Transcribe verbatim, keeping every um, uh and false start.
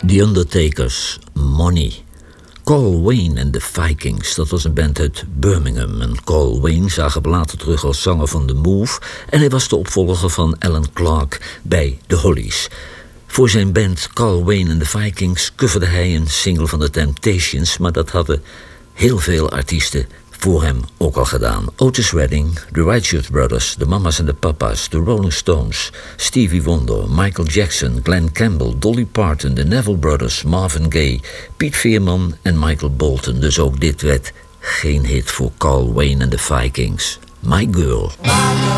The Undertakers, Money. Carl Wayne en de Vikings, dat was een band uit Birmingham. En Carl Wayne zagen we later terug als zanger van The Move. En hij was de opvolger van Alan Clark bij The Hollies. Voor zijn band Carl Wayne en de Vikings coverde hij een single van The Temptations, maar dat hadden heel veel artiesten voor hem ook al gedaan. Otis Redding, The Righteous Brothers, de Mamas en de Papas, The Rolling Stones, Stevie Wonder, Michael Jackson, Glenn Campbell, Dolly Parton, The Neville Brothers, Marvin Gaye, Piet Veerman en Michael Bolton. Dus ook dit werd geen hit voor Carl Wayne en de Vikings. My Girl.